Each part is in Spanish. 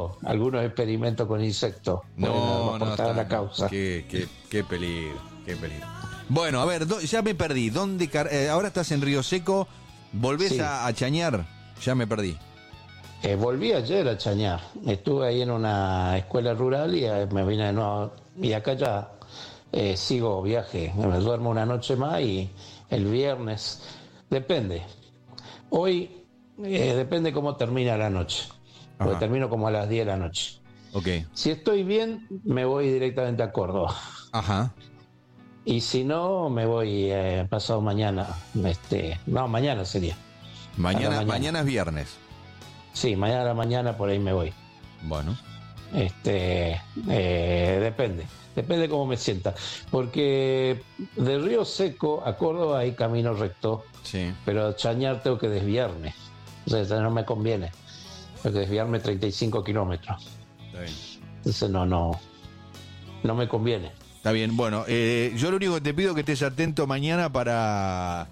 algunos experimentos con insectos. No, aportar la causa. Qué peligro, qué peligro. Bueno, a ver, ya me perdí. Ahora estás en Río Seco, volvés Sí. a Chañar, ya me perdí. Volví ayer a Chañar. Estuve ahí en una escuela rural y me vine de nuevo. Y acá ya sigo viaje. Me duermo una noche más y el viernes. Depende. Hoy depende cómo termina la noche. Porque Ajá. termino como a las 10 de la noche. Ok. Si estoy bien, me voy directamente a Córdoba. Ajá. Y si no, me voy pasado mañana. No, mañana sería. Mañana es viernes. Sí, mañana a la mañana por ahí me voy. Bueno. Depende. Depende cómo me sienta. Porque de Río Seco a Córdoba hay camino recto. Sí. Pero a Chañar tengo que desviarme. O sea, no me conviene. Tengo que desviarme 35 kilómetros. Está bien. Entonces no me conviene. Está bien, bueno, yo lo único que te pido es que estés atento mañana para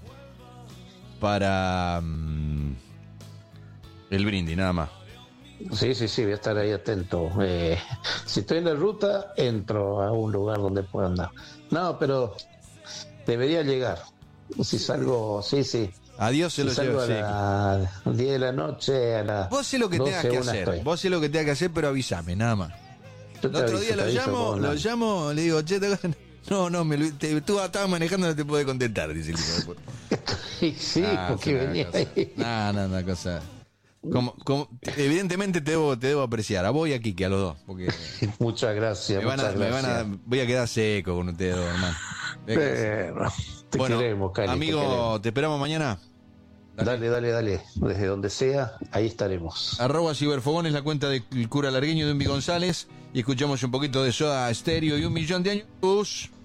el brindis, nada más. Sí, voy a estar ahí atento. Si estoy en la ruta, entro a un lugar donde pueda andar. No, pero debería llegar. Si salgo, sí. Adiós se Si lo salgo llevo, a las 10 de la noche, a las Vos sé lo que 12, tengas que una hacer, estoy. vos sé lo que tengas que hacer, pero avísame, nada más. Yo El te otro aviso, día te aviso cómo lo andar. llamo, le digo, che, tú estabas manejando, no te pude contestar, dice el hijo de puta. Sí, porque venía ahí. No, cosa. Evidentemente te debo apreciar, a vos y a Kike, a los dos, porque Muchas gracias, voy a quedar seco con ustedes dos, hermano. Pero, te queremos, Cali. Amigo, te esperamos mañana. Dale. Desde donde sea, ahí estaremos. @Ciberfogón es la cuenta del cura largueño de Umbi González. Y escuchamos un poquito de Soda Stereo y 1.000.000 de años.